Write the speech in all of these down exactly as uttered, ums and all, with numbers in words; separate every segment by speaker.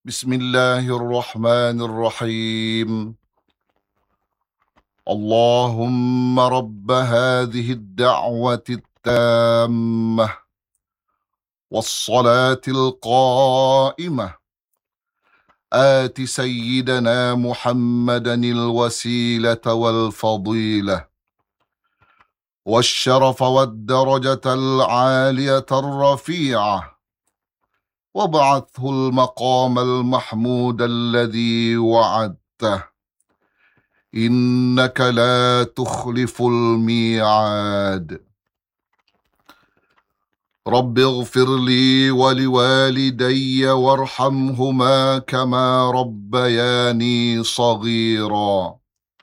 Speaker 1: بسم الله الرحمن الرحيم. اللهم رب هذه الدعوة التامة والصلاة القائمة آت سيدنا محمدا الوسيلة والفضيلة والشرف والدرجة العالية الرفيعة وابعثه المقام المحمود الذي وعدته إنك لا تخلف الميعاد. رب اغفر لي ولوالدي وارحمهما كما ربياني صغيرا.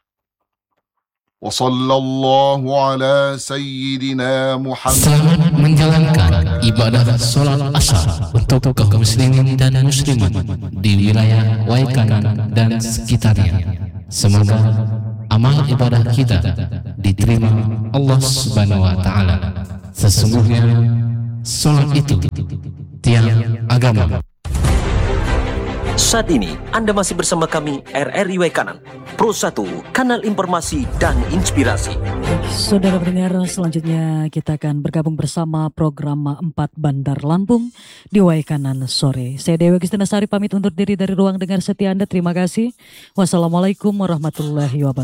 Speaker 1: وصلى الله على سيدنا محمد.
Speaker 2: Selamat menjalankan ibadah sholat asar untuk kaum muslimin dan muslimat di wilayah Waikanan dan sekitarnya. Semoga amal ibadah kita diterima Allah Subhanahu wa Ta'ala. Sesungguhnya sholat itu tiang agama.
Speaker 3: Saat ini Anda masih bersama kami R R I Waikanan, Pro satu, kanal informasi dan inspirasi.
Speaker 4: Saudara pendengar, selanjutnya kita akan bergabung bersama program empat Bandar Lampung di Waikanan sore. Saya Dewi Kristina Sari pamit undur diri dari ruang dengar setia Anda. Terima kasih. Wassalamualaikum warahmatullahi wabarakatuh.